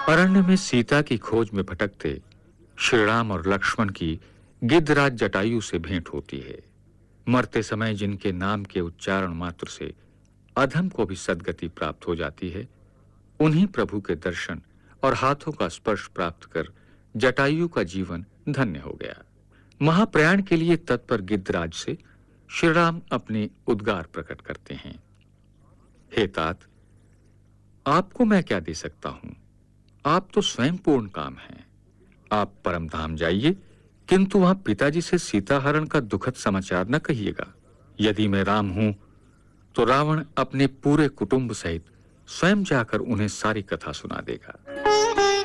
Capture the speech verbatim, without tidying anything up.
अरण्य में सीता की खोज में भटकते श्री राम और लक्ष्मण की गिद्धराज जटायु से भेंट होती है। मरते समय जिनके नाम के उच्चारण मात्र से अधम को भी सद्गति प्राप्त हो जाती है, उन्हीं प्रभु के दर्शन और हाथों का स्पर्श प्राप्त कर जटायु का जीवन धन्य हो गया। महाप्रयाण के लिए तत्पर गिद्धराज से श्री राम अपने उद्गार प्रकट करते हैं। हे तात, आपको मैं क्या दे सकता हूं? आप तो स्वयं पूर्ण काम हैं। आप परम धाम जाइए, किंतु वहां पिताजी से सीता हरण का दुखद समाचार न कहिएगा। यदि मैं राम हूं तो रावण अपने पूरे कुटुंब सहित स्वयं जाकर उन्हें सारी कथा सुना देगा।